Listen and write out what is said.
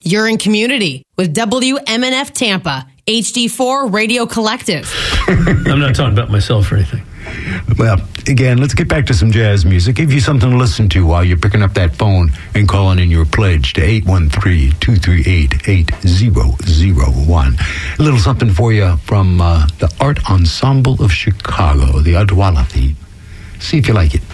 You're in community with WMNF Tampa, HD4 Radio Collective. I'm not talking about myself or anything. Well, again, let's get back to some jazz music. Give you something to listen to while you're picking up that phone and calling in your pledge to 813-238-8001. A little something for you from the Art Ensemble of Chicago, the Adwala theme. See if you like it.